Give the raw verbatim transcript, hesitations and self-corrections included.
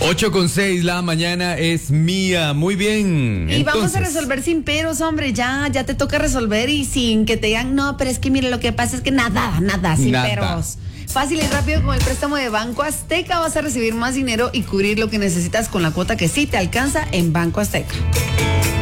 ocho con seis, la mañana es mía. Muy bien. Y Entonces, vamos a resolver sin peros, hombre. Ya, ya te toca resolver y sin que te digan, no, pero es que mire, lo que pasa es que nada, nada, sin Nada. peros. Fácil y rápido con el préstamo de Banco Azteca vas a recibir más dinero y cubrir lo que necesitas con la cuota que sí te alcanza en Banco Azteca.